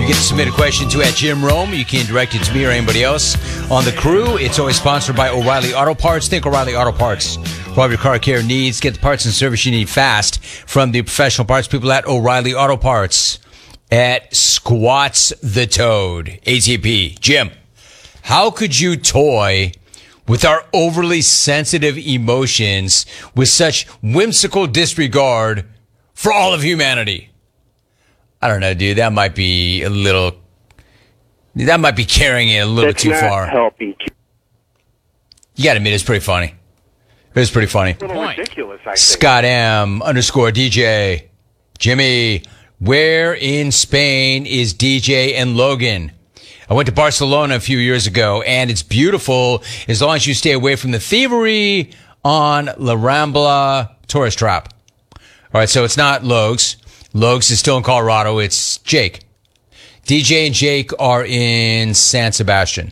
You get to submit a question to at Jim Rome. You can direct it to me or anybody else on the crew. It's always sponsored by O'Reilly Auto Parts. Think O'Reilly Auto Parts for all your car care needs. Get the parts and service you need fast from the professional parts people at O'Reilly Auto Parts. At Squats the Toad, ATP. Jim, how could you toy with our overly sensitive emotions with such whimsical disregard for all of humanity? I don't know, dude. That might be carrying it a little too far. Helping. You got to admit, it's pretty funny. It was pretty funny. A little ridiculous, I think. Scott M _DJ. Jimmy, where in Spain is DJ and Logan? I went to Barcelona a few years ago, and it's beautiful as long as you stay away from the thievery on La Rambla tourist trap. All right, so it's not Logs. Logs is still in Colorado. It's Jake. DJ and Jake are in San Sebastian.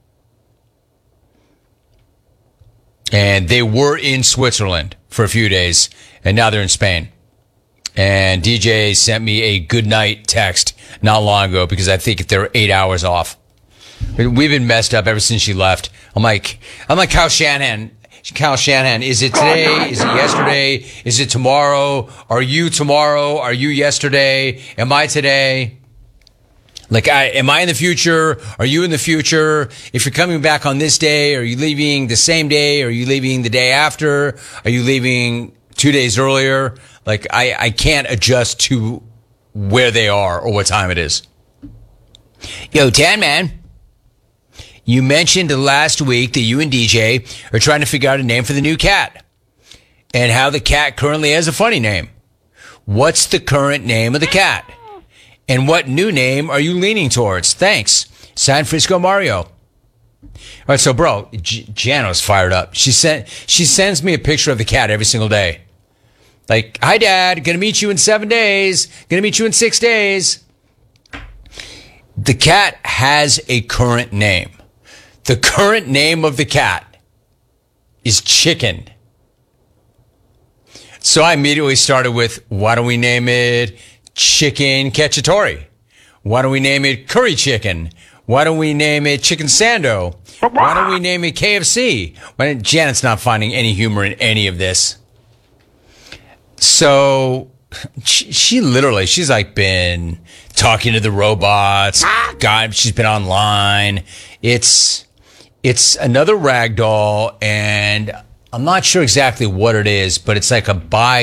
And they were in Switzerland for a few days, and now they're in Spain. And DJ sent me a good night text not long ago because I think they're 8 hours off. We've been messed up ever since she left. I'm like Kyle Shanahan. Kyle Shanahan, is it today? Is it yesterday? Is it tomorrow? Are you tomorrow? Are you yesterday? Am I today? Am I in the future? Are you in the future? If you're coming back on this day, are you leaving the same day? Are you leaving the day after? Are you leaving 2 days earlier? I can't adjust to where they are or what time it is. Yo, Tan Man, you mentioned last week that you and DJ are trying to figure out a name for the new cat and how the cat currently has a funny name. What's the current name of the cat? And what new name are you leaning towards? Thanks. San Francisco Mario. All right, so, bro, Jano's fired up. She sends me a picture of the cat every single day. Hi, Dad. Gonna meet you in 7 days. Gonna meet you in 6 days. The cat has a current name. The current name of the cat is Chicken. So I immediately started with, why don't we name it Chicken Cacciatore? Why don't we name it Curry Chicken? Why don't we name it Chicken Sando? Why don't we name it KFC? Janet's not finding any humor in any of this. So she's been talking to the robots. God, she's been online. It's another rag doll, and I'm not sure exactly what it is, but it's like a